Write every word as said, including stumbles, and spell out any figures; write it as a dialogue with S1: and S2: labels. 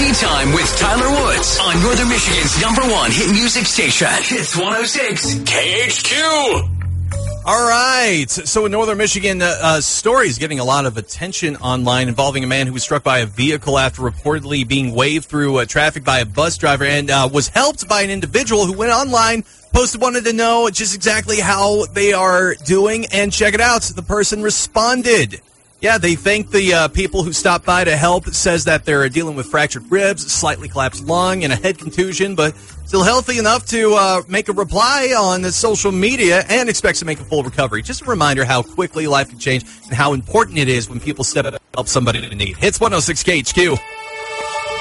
S1: Tea Time with Tyler Woods on Northern Michigan's number one hit music station. Hits one oh six K H Q.
S2: All right. So in Northern Michigan, uh, uh, story is getting a lot of attention online involving a man who was struck by a vehicle after reportedly being waved through uh, traffic by a bus driver and uh, was helped by an individual who went online, posted, wanted to know just exactly how they are doing, and check it out. The person responded. Yeah, they thanked the uh, people who stopped by to help. It says that they're dealing with fractured ribs, slightly collapsed lung, and a head contusion, but still healthy enough to uh, make a reply on the social media and expects to make a full recovery. Just a reminder how quickly life can change and how important it is when people step up to help somebody in need. Hits one oh six K H Q.